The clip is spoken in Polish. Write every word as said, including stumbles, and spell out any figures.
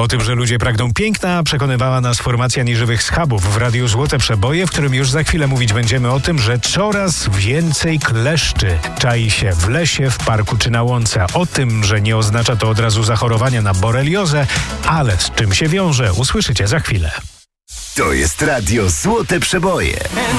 O tym, że ludzie pragną piękna, przekonywała nas formacja nieżywych schabów w Radiu Złote Przeboje, w którym już za chwilę mówić będziemy o tym, że coraz więcej kleszczy czai się w lesie, w parku czy na łące. O tym, że nie oznacza to od razu zachorowania na boreliozę, ale z czym się wiąże, usłyszycie za chwilę. To jest Radio Złote Przeboje.